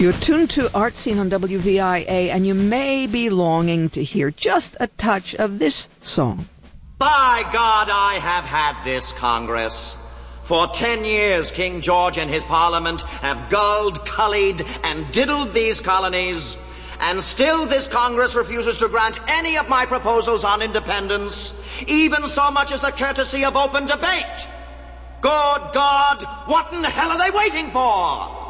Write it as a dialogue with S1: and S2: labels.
S1: You're tuned to Art Scene on WVIA, and you may be longing to hear just a touch of this song.
S2: By God, I have had this Congress. For 10 years, King George and his Parliament have gulled, cullied, and diddled these colonies, and still this Congress refuses to grant any of my proposals on independence, even so much as the courtesy of open debate. Good God, what in the hell are they waiting for?